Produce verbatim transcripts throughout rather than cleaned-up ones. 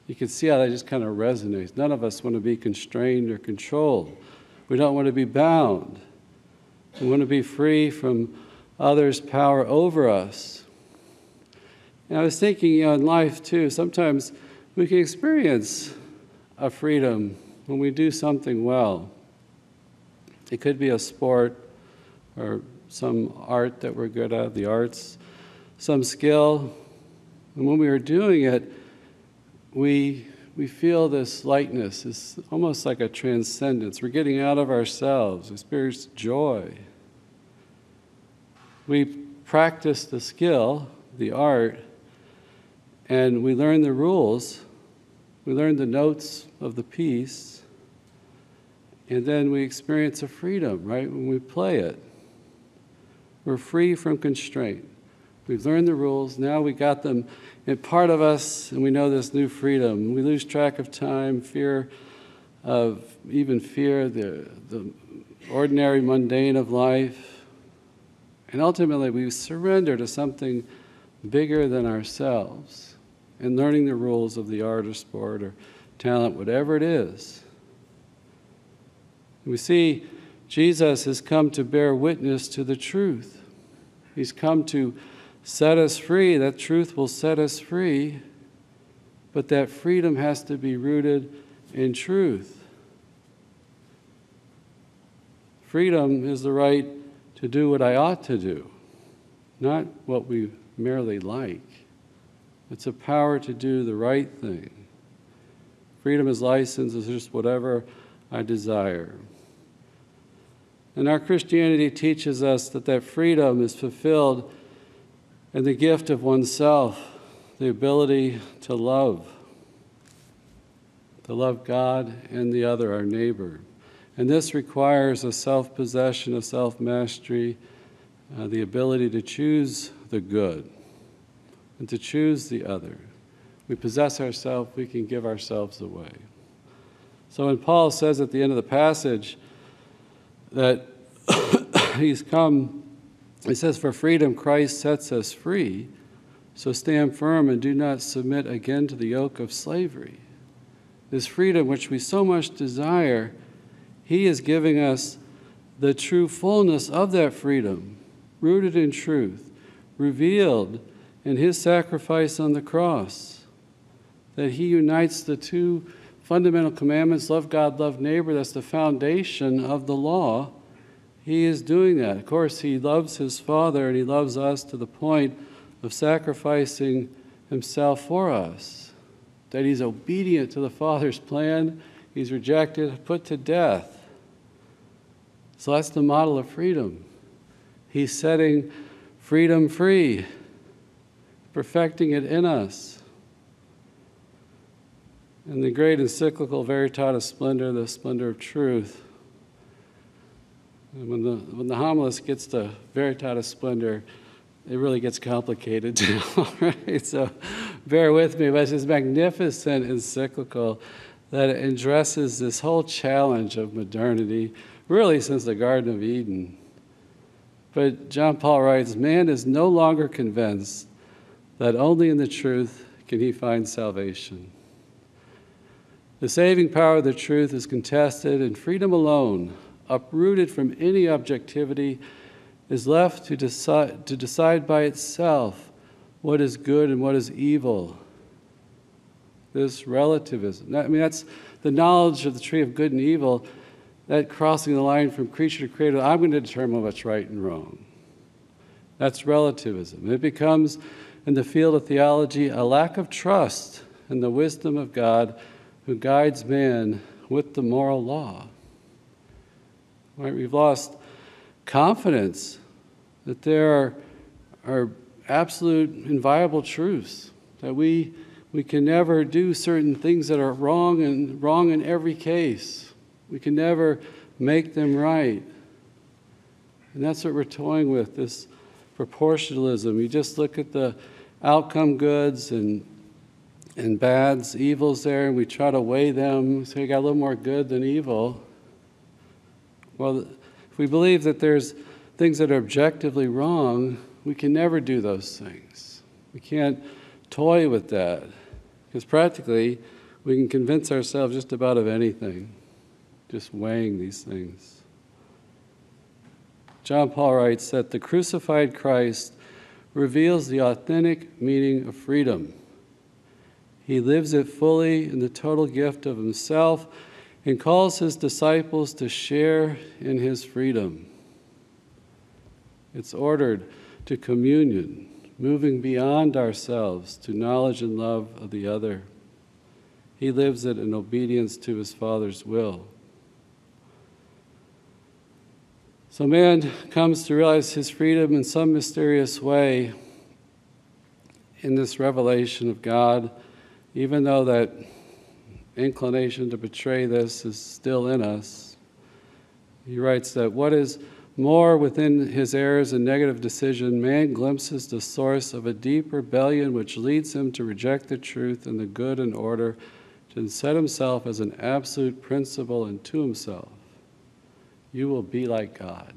You can see how that just kind of resonates. None of us want to be constrained or controlled. We don't want to be bound. We want to be free from others' power over us. And I was thinking, you know, in life too, sometimes we can experience a freedom when we do something well. It could be a sport or some art that we're good at, the arts, some skill. And when we are doing it, we we feel this lightness. It's almost like a transcendence. We're getting out of ourselves, experience joy. We practice the skill, the art, and we learn the rules. We learn the notes of the piece, and then we experience a freedom, right, when we play it. We're free from constraint. We've learned the rules, now we got them in part of us, and we know this new freedom. We lose track of time, fear of, even fear, the, the ordinary mundane of life. And ultimately, we surrender to something bigger than ourselves in learning the rules of the art or sport or talent, whatever it is. We see Jesus has come to bear witness to the truth. He's come to set us free. That truth will set us free, but that freedom has to be rooted in truth. Freedom is the right to do what I ought to do, not what we merely like. It's a power to do the right thing. Freedom is license, is just whatever I desire. And our Christianity teaches us that that freedom is fulfilled in the gift of oneself, the ability to love, to love God and the other, our neighbor. And this requires a self-possession, a self-mastery, uh, the ability to choose the good and to choose the other. We possess ourselves, we can give ourselves away. So when Paul says at the end of the passage that he's come, he says, for freedom Christ sets us free, so stand firm and do not submit again to the yoke of slavery. This freedom which we so much desire, he is giving us the true fullness of that freedom, rooted in truth, revealed in his sacrifice on the cross, that he unites the two fundamental commandments, love God, love neighbor. That's the foundation of the law. He is doing that. Of course, he loves his Father, and he loves us to the point of sacrificing himself for us, that he's obedient to the Father's plan. He's rejected, put to death. So that's the model of freedom. He's setting freedom free, perfecting it in us. In the great encyclical Veritatis Splendor, the splendor of truth, and when the when the homilist gets to Veritatis Splendor, it really gets complicated too, right? So bear with me, but it's this magnificent encyclical that addresses this whole challenge of modernity, really since the Garden of Eden. But John Paul writes, man is no longer convinced that only in the truth can he find salvation. The saving power of the truth is contested, and freedom alone, uprooted from any objectivity, is left to decide, to decide by itself what is good and what is evil. This relativism. I mean, that's the knowledge of the tree of good and evil, that crossing the line from creature to creator. I'm going to determine what's right and wrong. That's relativism. It becomes, in the field of theology, a lack of trust in the wisdom of God who guides man with the moral law. Right? We've lost confidence that there are, are absolute inviolable truths, that we we can never do certain things that are wrong and wrong in every case. We can never make them right. And that's what we're toying with, this proportionalism. You just look at the outcome goods and and bads, evils there, and we try to weigh them, so we got a little more good than evil. Well, if we believe that there's things that are objectively wrong, we can never do those things. We can't toy with that, because practically We can convince ourselves just about of anything, just weighing these things. John Paul writes that the crucified Christ reveals the authentic meaning of freedom. He lives it fully in the total gift of himself and calls his disciples to share in his freedom. It's ordered to communion, moving beyond ourselves to knowledge and love of the other. He lives it in obedience to his Father's will. So man comes to realize his freedom in some mysterious way in this revelation of God, even though that inclination to betray this is still in us. He writes that what is more within his errors and negative decision, man glimpses the source of a deep rebellion which leads him to reject the truth and the good in order to set himself as an absolute principle unto himself. You will be like God.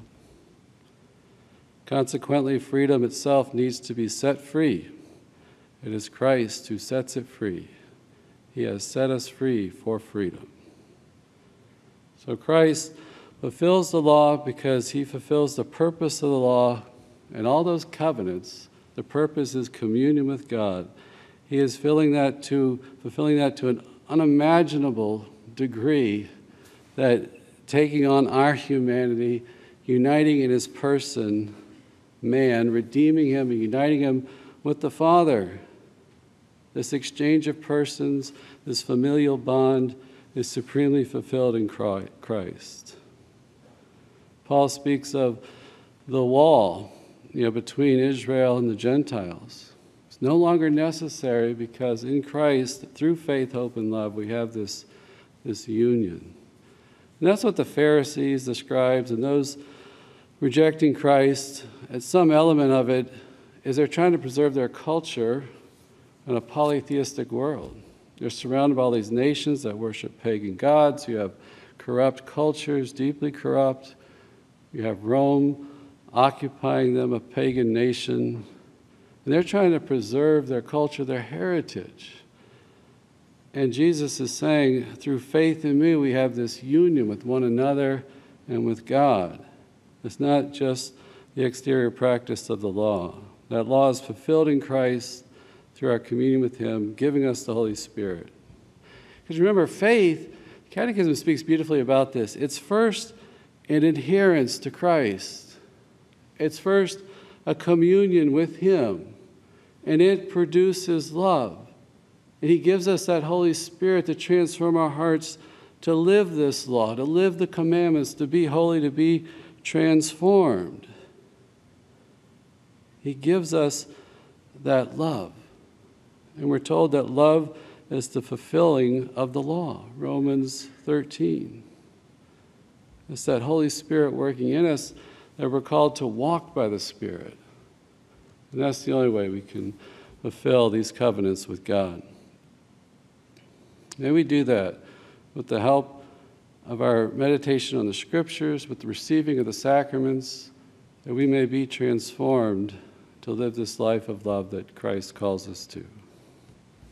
Consequently, freedom itself needs to be set free. It is Christ who sets it free. He has set us free for freedom. So Christ fulfills the law because he fulfills the purpose of the law and all those covenants. The purpose is communion with God. He is filling that to, fulfilling that to an unimaginable degree, that taking on our humanity, uniting in his person, man, redeeming him and uniting him with the Father. This exchange of persons, this familial bond, is supremely fulfilled in Christ. Paul speaks of the wall, you know, between Israel and the Gentiles. It's no longer necessary because in Christ, through faith, hope, and love, we have this, this union. And that's what the Pharisees, the scribes, and those rejecting Christ, at some element of it, is they're trying to preserve their culture in a polytheistic world. They're surrounded by all these nations that worship pagan gods. You have corrupt cultures, deeply corrupt. You have Rome occupying them, a pagan nation. And they're trying to preserve their culture, their heritage. And Jesus is saying, through faith in me, we have this union with one another and with God. It's not just the exterior practice of the law. That law is fulfilled in Christ through our communion with him, giving us the Holy Spirit. Because remember, faith, Catechism speaks beautifully about this. It's first an adherence to Christ. It's first a communion with him, and it produces love. And he gives us that Holy Spirit to transform our hearts to live this law, to live the commandments, to be holy, to be transformed. He gives us that love. And we're told that love is the fulfilling of the law, Romans thirteen. It's that Holy Spirit working in us that we're called to walk by the Spirit. And that's the only way we can fulfill these covenants with God. May we do that with the help of our meditation on the Scriptures, with the receiving of the sacraments, that we may be transformed to live this life of love that Christ calls us to.